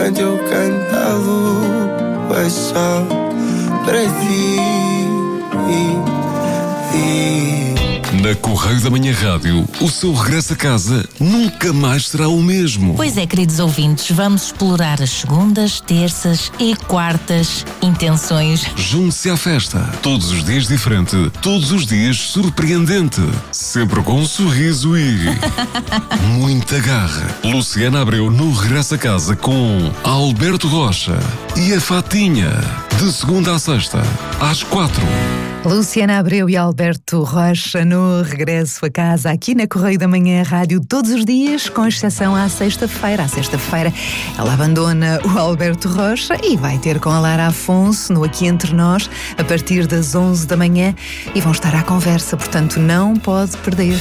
medio cantado é só para ti. Na Correio da Manhã Rádio, o seu regresso a casa nunca mais será o mesmo. Pois é, queridos ouvintes, vamos explorar as segundas, terças e quartas intenções. Junte-se à festa. Todos os dias diferente, todos os dias surpreendente. Sempre com um sorriso e muita garra. Luciana Abreu no regresso a casa com Alberto Rocha e a Fatinha. De segunda à sexta, às 4. Luciana Abreu e Alberto Rocha no regresso a casa aqui na Correio da Manhã Rádio todos os dias, com exceção à sexta-feira. À sexta-feira ela abandona o Alberto Rocha e vai ter com a Lara Afonso no Aqui Entre Nós a partir das 11 da manhã e vão estar à conversa, portanto não pode perder.